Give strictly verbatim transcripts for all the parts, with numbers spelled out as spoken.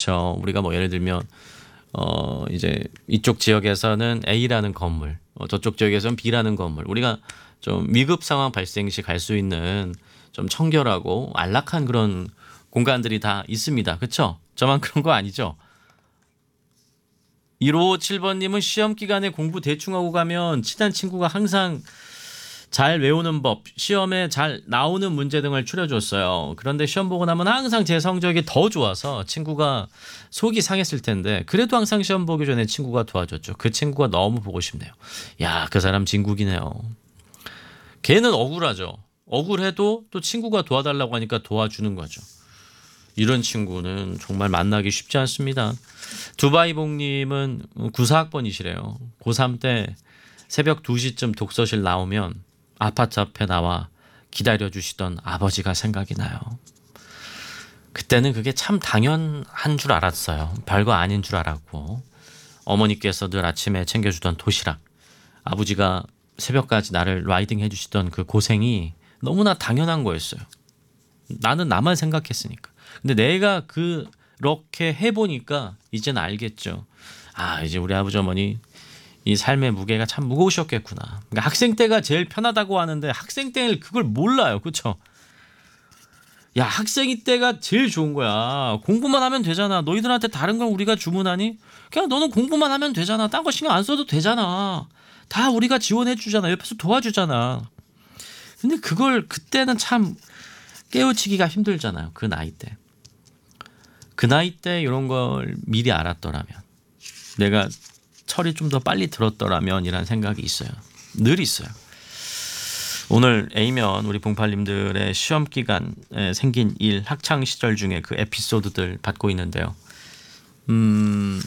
그렇죠. 우리가 뭐 예를 들면 어 이제 이쪽 지역에서는 A라는 건물, 어, 저쪽 지역에서는 B라는 건물. 우리가 좀 위급 상황 발생 시 갈 수 있는 좀 청결하고 안락한 그런 공간들이 다 있습니다. 그렇죠? 저만 그런 거 아니죠? 일오오칠 번님은 시험 기간에 공부 대충 하고 가면 친한 친구가 항상 잘 외우는 법, 시험에 잘 나오는 문제 등을 추려줬어요. 그런데 시험 보고 나면 항상 제 성적이 더 좋아서 친구가 속이 상했을 텐데 그래도 항상 시험 보기 전에 친구가 도와줬죠. 그 친구가 너무 보고 싶네요. 야, 그 사람 진국이네요. 걔는 억울하죠. 억울해도 또 친구가 도와달라고 하니까 도와주는 거죠. 이런 친구는 정말 만나기 쉽지 않습니다. 두바이봉님은 구사학번이시래요. 고삼 때 새벽 두 시쯤 독서실 나오면 아파트 앞에 나와 기다려주시던 아버지가 생각이 나요. 그때는 그게 참 당연한 줄 알았어요. 별거 아닌 줄 알았고 어머니께서 늘 아침에 챙겨주던 도시락, 아버지가 새벽까지 나를 라이딩 해주시던 그 고생이 너무나 당연한 거였어요. 나는 나만 생각했으니까. 근데 내가 그렇게 해보니까 이제는 알겠죠. 아, 이제 우리 아버지 어머니 이 삶의 무게가 참 무거우셨겠구나. 그러니까 학생 때가 제일 편하다고 하는데 학생 때는 그걸 몰라요. 그렇죠? 야, 학생이 때가 제일 좋은 거야. 공부만 하면 되잖아. 너희들한테 다른 걸 우리가 주문하니? 그냥 너는 공부만 하면 되잖아. 딴 거 신경 안 써도 되잖아. 다 우리가 지원해 주잖아. 옆에서 도와주잖아. 근데 그걸 그때는 참 깨우치기가 힘들잖아요. 그 나이 때. 그 나이 때 이런 걸 미리 알았더라면, 내가 철이 좀 더 빨리 들었더라면 이란 생각이 있어요. 늘 있어요. 오늘 A면 우리 봉팔님들의 시험 기간에 생긴 일, 학창 시절 중에 그 에피소드들 받고 있는데요. 음,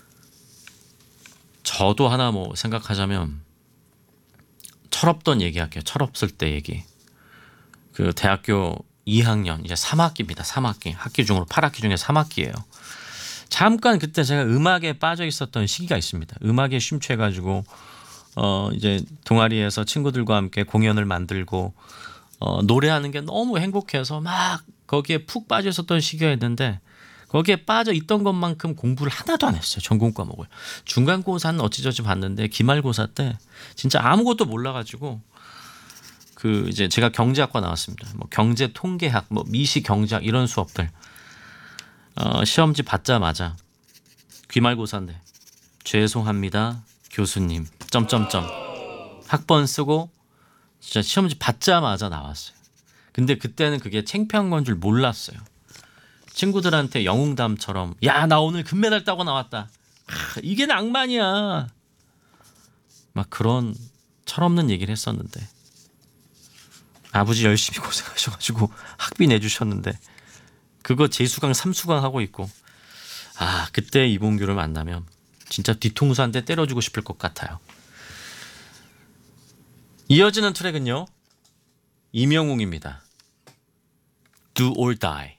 저도 하나 뭐 생각하자면 철없던 얘기 할게요. 철없을 때 얘기. 그 대학교 이 학년 이제 삼 학기입니다. 삼 학기. 학기 중으로 팔 학기 중에 삼 학기예요. 잠깐 그때 제가 음악에 빠져 있었던 시기가 있습니다. 음악에 심취해가지고 어 이제 동아리에서 친구들과 함께 공연을 만들고 어 노래하는 게 너무 행복해서 막 거기에 푹 빠져 있었던 시기였는데 거기에 빠져 있던 것만큼 공부를 하나도 안 했어요. 전공 과목을. 중간고사는 어찌저찌 봤는데 기말고사 때 진짜 아무것도 몰라가지고 그 이제 제가 경제학과 나왔습니다. 뭐 경제 통계학, 뭐 미시 경제학 이런 수업들 어, 시험지 받자마자 기말고사인데 죄송합니다 교수님 점점점 학번 쓰고 진짜 시험지 받자마자 나왔어요. 근데 그때는 그게 창피한 건 줄 몰랐어요. 친구들한테 영웅담처럼 야, 나 오늘 금메달 따고 나왔다. 아, 이게 낭만이야. 막 그런 철없는 얘기를 했었는데 아버지 열심히 고생하셔가지고 학비 내주셨는데 그거 재수강 삼수강 하고 있고, 아, 그때 이봉규를 만나면 진짜 뒤통수 한 대 때려주고 싶을 것 같아요. 이어지는 트랙은요, 임영웅입니다. Do or Die.